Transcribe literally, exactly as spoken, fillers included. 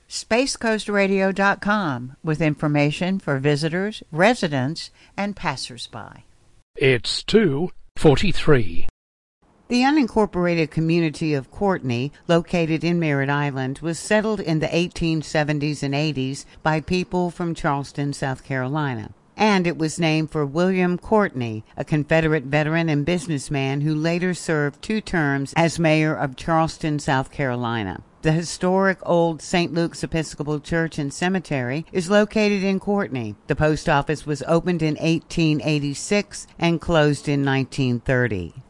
space coast radio dot com with information for visitors, residents, and passersby. It's two forty-three. The unincorporated community of Courtney, located in Merritt Island, was settled in the eighteen seventies and eighties by people from Charleston, South Carolina. And it was named for William Courtney, a Confederate veteran and businessman who later served two terms as mayor of Charleston, South Carolina. The historic old Saint Luke's Episcopal Church and Cemetery is located in Courtney. The post office was opened in eighteen eighty-six and closed in nineteen thirty.